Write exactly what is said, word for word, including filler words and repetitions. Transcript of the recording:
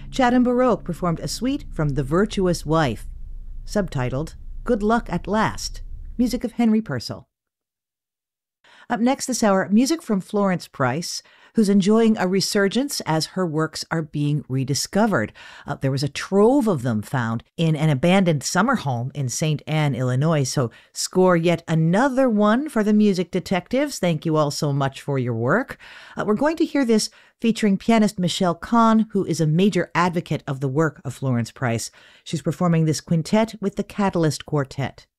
Chatham Baroque performed a suite from The Virtuous Wife, subtitled Good Luck at Last, music of Henry Purcell. Up next this hour, music from Florence Price, who's enjoying a resurgence as her works are being rediscovered. Uh, there was a trove of them found in an abandoned summer home in Saint Anne, Illinois. So score yet another one for the music detectives. Thank you all so much for your work. Uh, we're going to hear this featuring pianist Michelle Kahn, who is a major advocate of the work of Florence Price. She's performing this quintet with the Catalyst Quartet.